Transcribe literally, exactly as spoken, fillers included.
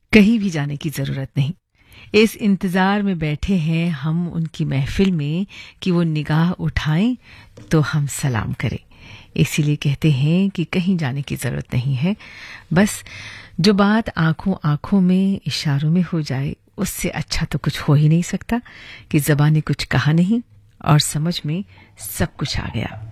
कहीं भी जाने की जरूरत नहीं। इस इंतजार में बैठे हैं हम उनकी महफिल में कि वो निगाह उठाएं तो हम सलाम करें। इसीलिए कहते हैं कि कहीं जाने की जरूरत नहीं है, बस जो बात आंखों आंखों में इशारों में हो जाए उससे अच्छा तो कुछ हो ही नहीं सकता कि ज़बान ने कुछ कहा नहीं और समझ में सब कुछ आ गया।